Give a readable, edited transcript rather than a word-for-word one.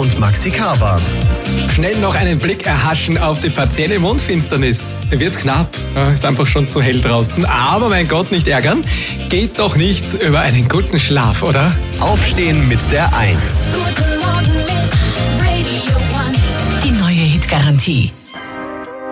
und Maxi Carver. Schnell noch einen Blick erhaschen auf die partielle Mondfinsternis. Wird knapp, ist einfach schon zu hell draußen. Aber mein Gott, nicht ärgern. Geht doch nichts über einen guten Schlaf, oder? Aufstehen mit der 1. Die neue Hitgarantie.